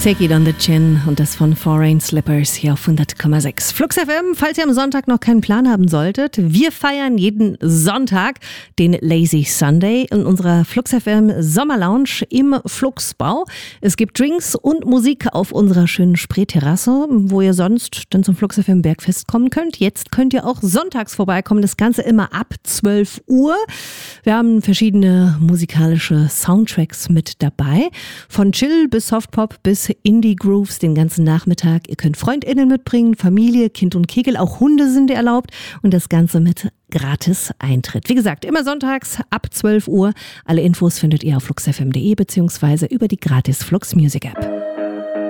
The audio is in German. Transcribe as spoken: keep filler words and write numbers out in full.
Take It on the Chin und das von Foreign Slippers hier auf hundert Komma sechs. Flux F M, falls ihr am Sonntag noch keinen Plan haben solltet, wir feiern jeden Sonntag den Lazy Sunday in unserer Flux F M Sommerlounge im Fluxbau. Es gibt Drinks und Musik auf unserer schönen Spreeterrasse, wo ihr sonst dann zum Flux F M Bergfest kommen könnt. Jetzt könnt ihr auch sonntags vorbeikommen, das Ganze immer ab zwölf Uhr. Wir haben verschiedene musikalische Soundtracks mit dabei, von Chill bis Softpop bis Indie-Grooves den ganzen Nachmittag. Ihr könnt FreundInnen mitbringen, Familie, Kind und Kegel, auch Hunde sind erlaubt und das Ganze mit gratis Eintritt. Wie gesagt, immer sonntags ab zwölf Uhr. Alle Infos findet ihr auf flux f m punkt d e beziehungsweise über die gratis Flux Music App.